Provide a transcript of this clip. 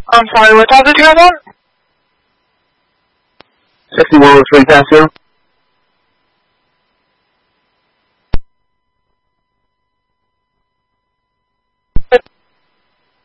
I'm sorry, what topic do you have on? Sexy World with Ray Pascal.